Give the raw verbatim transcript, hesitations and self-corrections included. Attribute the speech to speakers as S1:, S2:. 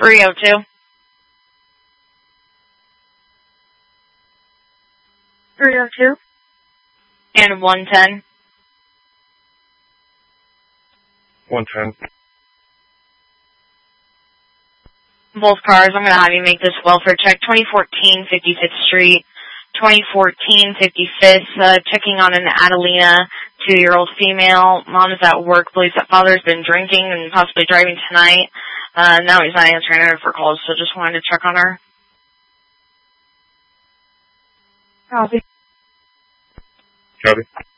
S1: three oh two.
S2: three oh two.
S1: And one ten.
S3: one ten.
S1: Both cars, I'm going to have you make this welfare check. twenty fourteen fifty-fifth Street, twenty fourteen fifty-fifth, uh, checking on an Adelina, two-year-old female. Mom is at work, believes that father's been drinking and possibly driving tonight. Uh, now he's not answering her for calls, so just wanted to check on her.
S2: Copy.
S3: Copy.